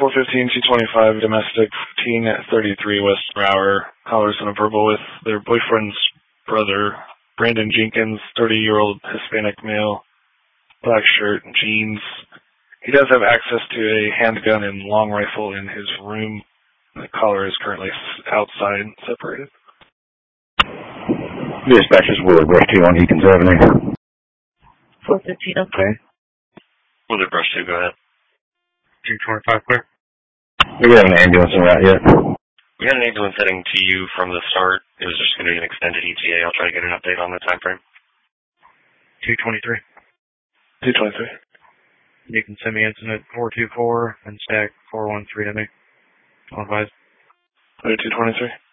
415 225 domestic 1533 West Brower. Callers in a verbal with their boyfriend's brother, Brandon Jenkins, 30-year-old Hispanic male, black shirt and jeans. He does have access to a handgun and long rifle in his room. The caller is currently outside, separated. Dispatchers Willard Brush 2 on Eakins Avenue. 415, okay. Willard Brush 2, go ahead. 225, clear. We got an ambulance en route yet? We got an ambulance heading to you from the start. It was just going to be an extended ETA. I'll try to get an update on the time frame. 223. 223. You can send me incident 424 and stack 413 to me. I'll advise. 223.